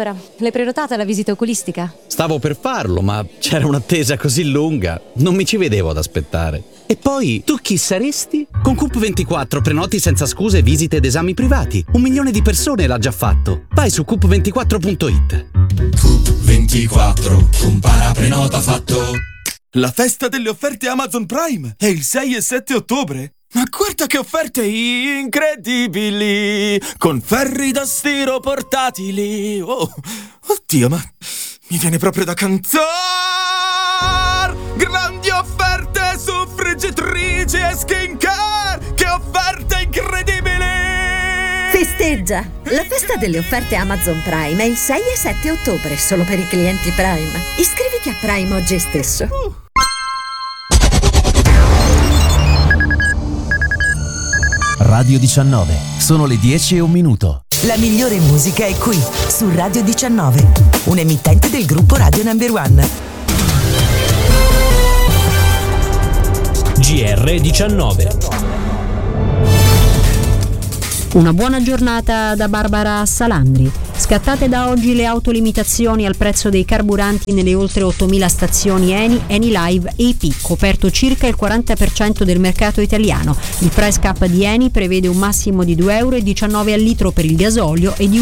Allora, l'hai prenotata la visita oculistica? Stavo per farlo, ma c'era un'attesa così lunga, non mi ci vedevo ad aspettare. E poi, tu chi saresti? Con Coop24 prenoti senza scuse visite ed esami privati. 1 milione di persone l'ha già fatto. Vai su coop24.it. Coop24, compara, prenota, fatto. La festa delle offerte Amazon Prime è il 6 e 7 ottobre. Ma guarda che offerte incredibili! Con ferri da stiro portatili. Oh, oddio, ma mi viene proprio da cantare! Grandi offerte su friggitrici e skincare! Che offerte incredibili! Festeggia! La festa delle offerte Amazon Prime è il 6 e 7 ottobre, solo per i clienti Prime. Iscriviti a Prime oggi stesso. Radio 19, sono le 10:01. La migliore musica è qui, su Radio 19, un emittente del gruppo Radio Number One. GR19. Una buona giornata da Barbara Salandri. Scattate da oggi le autolimitazioni al prezzo dei carburanti nelle oltre 8.000 stazioni Eni Live EP, coperto circa il 40% del mercato italiano. Il price cap di Eni prevede un massimo di €2,19 al litro per il gasolio e di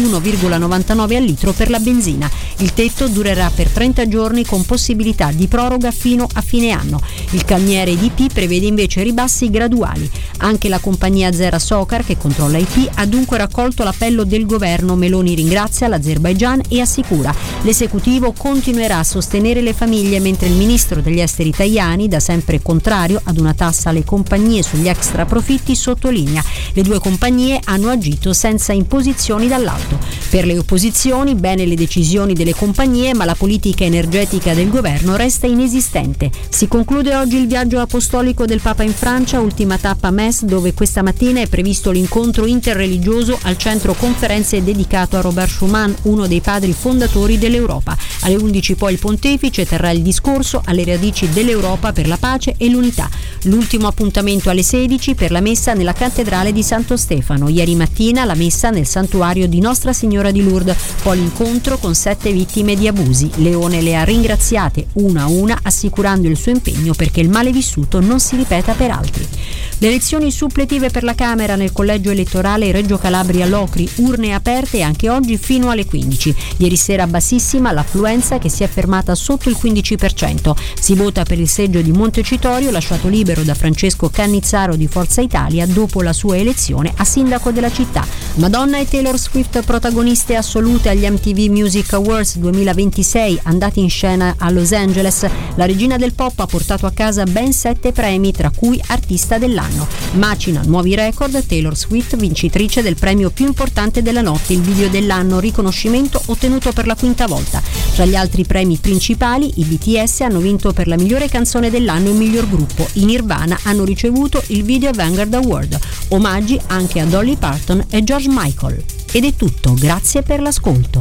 1,99 al litro per la benzina. Il tetto durerà per 30 giorni con possibilità di proroga fino a fine anno. Il calmiere EDP prevede invece ribassi graduali. Anche la compagnia Zera Sokar, che controlla EP, ha dunque raccolto l'appello del governo. Meloni ringrazia l'Azerbaigian e assicura: l'esecutivo continuerà a sostenere le famiglie, mentre il ministro degli esteri Tajani, da sempre contrario ad una tassa alle compagnie sugli extra profitti, sottolinea: le due compagnie hanno agito senza imposizioni dall'alto. Per le opposizioni, bene le decisioni delle compagnie, ma la politica energetica del governo resta inesistente. Si conclude oggi il viaggio apostolico del Papa in Francia, ultima tappa Metz, dove questa mattina è previsto l'incontro interreligioso al centro conferenze dedicato a Robert Schuman, uno dei padri fondatori dell'Europa. Alle 11 poi il pontefice terrà il discorso alle radici dell'Europa per la pace e l'unità. L'ultimo appuntamento alle 16 per la messa nella cattedrale di Santo Stefano. Ieri mattina la messa nel santuario di Nostra Signora di Lourdes, poi l'incontro con 7 vittime di abusi. Leone le ha ringraziate una a una, assicurando il suo impegno perché il male vissuto non si ripeta per altri. Le elezioni suppletive per la Camera nel collegio elettorale Reggio Calabria Locri, urne aperte anche oggi fino alle 15. Ieri sera bassissima l'affluenza, che si è fermata sotto il 15%. Si vota per il seggio di Montecitorio, lasciato libero da Francesco Cannizzaro di Forza Italia dopo la sua elezione a sindaco della città. Madonna e Taylor Swift protagoniste assolute agli MTV Music Awards 2026, andati in scena a Los Angeles. La regina del pop ha portato a casa ben 7 premi, tra cui Artista dell'anno. Macina nuovi record Taylor Swift, vincitrice del premio più importante della notte, il video dell'anno, riconoscimento ottenuto per la 5ª volta. Tra gli altri premi principali, i BTS hanno vinto per la migliore canzone dell'anno e miglior gruppo. I Nirvana hanno ricevuto il Video Vanguard Award. Omaggi anche a Dolly Parton e George Michael. Ed è tutto, grazie per l'ascolto.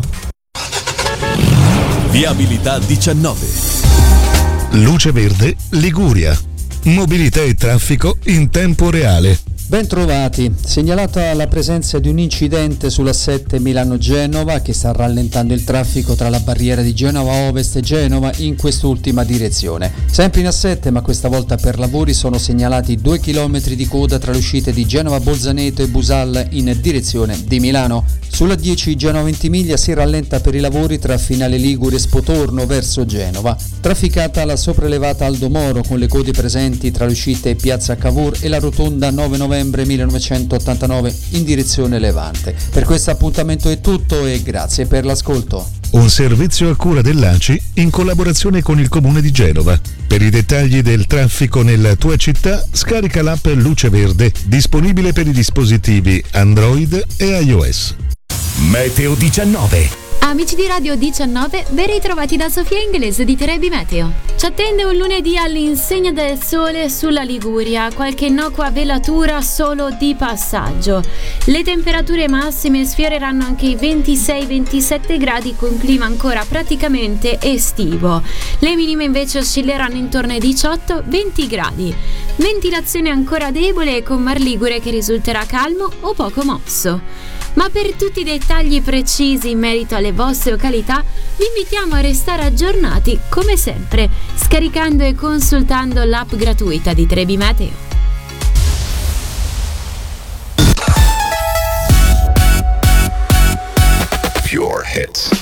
Viabilità 19. Luce Verde Liguria. Mobilità e traffico in tempo reale. Ben trovati. Segnalata la presenza di un incidente sulla 7 Milano-Genova che sta rallentando il traffico tra la barriera di Genova Ovest e Genova in quest'ultima direzione. Sempre in A7, ma questa volta per lavori, sono segnalati 2 km di coda tra le uscite di Genova Bolzaneto e Busal in direzione di Milano. Sulla 10 Genova Ventimiglia si rallenta per i lavori tra Finale Ligure e Spotorno verso Genova. Trafficata la sopraelevata Aldo Moro con le code presenti tra le uscite Piazza Cavour e la rotonda 9 novembre 1989 in direzione Levante. Per questo appuntamento è tutto e grazie per l'ascolto. Un servizio a cura dell'ACI in collaborazione con il Comune di Genova. Per i dettagli del traffico nella tua città, scarica l'app Luce Verde, disponibile per i dispositivi Android e iOS. Meteo 19. Amici di Radio 19, ben ritrovati da Sofia Inglese di Trebi Meteo. Ci attende un lunedì all'insegna del sole sulla Liguria, qualche innocua velatura solo di passaggio. Le temperature massime sfioreranno anche i 26-27 gradi con clima ancora praticamente estivo. Le minime invece oscilleranno intorno ai 18-20 gradi. Ventilazione ancora debole e con Mar Ligure che risulterà calmo o poco mosso. Ma per tutti i dettagli precisi in merito alle vostre località, vi invitiamo a restare aggiornati come sempre, scaricando e consultando l'app gratuita di Trebi Meteo. Pure Hits.